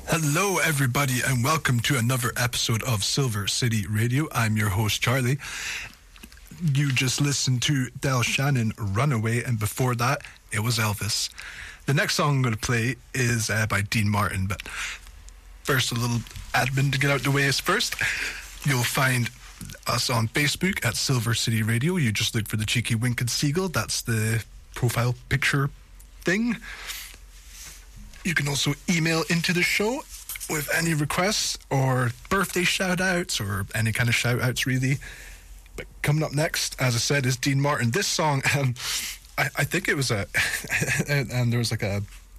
Hello, everybody, and welcome to another episode of Silver City Radio. I'm your host, Charlie. You just listened to Del Shannon, Runaway, and before that, it was Elvis. The next song I'm going to play is by Dean Martin, but first, a little admin to get out the way is first. You'll find us on Facebook at Silver City Radio. You just look for the cheeky winked seagull. That's the profile picture thing. You can also email into the show with any requests or birthday shout-outs or any kind of shout-outs, really. But coming up next, as I said, is Dean Martin. This song, I think it was and there was like a